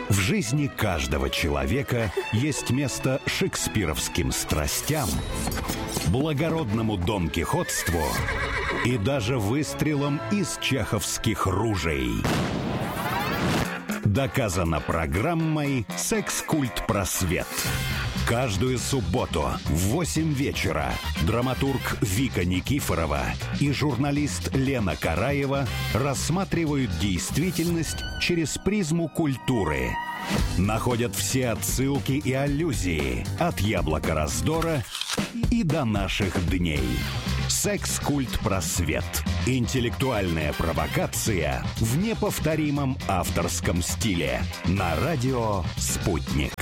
В жизни каждого человека есть место шекспировским страстям, благородному донкихотству и даже выстрелам из чеховских ружей. Доказано программой «Секс-культ просвет». Каждую субботу в 8 вечера драматург Вика Никифорова и журналист Лена Караева рассматривают действительность через призму культуры. Находят все отсылки и аллюзии от «Яблока раздора» и до наших дней. «Секс-культ просвет». Интеллектуальная провокация в неповторимом авторском стиле. На радио «Спутник».